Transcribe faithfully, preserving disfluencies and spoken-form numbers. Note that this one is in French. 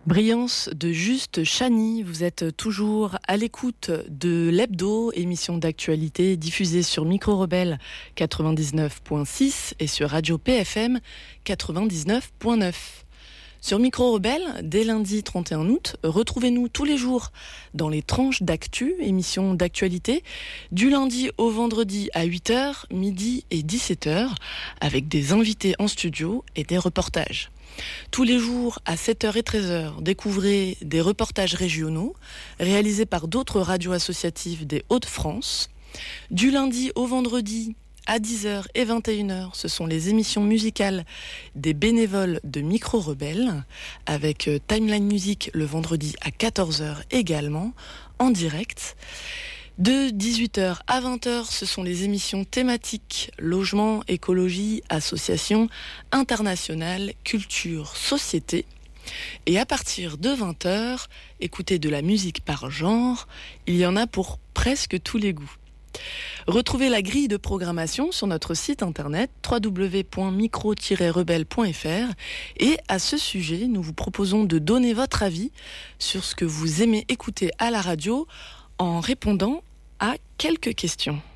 Brillance de Juste Chani, vous êtes toujours à l'écoute de l'Hebdo, émission d'actualité diffusée sur Micro Rebelle quatre-vingt-dix-neuf point six et sur Radio P F M quatre-vingt-dix-neuf point neuf. Sur Micro Rebelle, dès lundi trente et un août, retrouvez-nous tous les jours dans les tranches d'actu, émission d'actualité, du lundi au vendredi à huit heures, midi et dix-sept heures, avec des invités en studio et des reportages. Tous les jours à sept heures et treize heures, découvrez des reportages régionaux réalisés par d'autres radios associatives des Hauts-de-France. Du lundi au vendredi à dix heures et vingt et une heures, ce sont les émissions musicales des bénévoles de Micro Rebelle, avec Timeline Music le vendredi à quatorze heures également, en direct. De dix-huit heures à vingt heures, ce sont les émissions thématiques logement, écologie, association, internationale, culture, société. Et à partir de vingt heures, écoutez de la musique par genre, il y en a pour presque tous les goûts. Retrouvez la grille de programmation sur notre site internet w w w point micro tiret rebelle point f r et à ce sujet, nous vous proposons de donner votre avis sur ce que vous aimez écouter à la radio en répondant à quelques questions.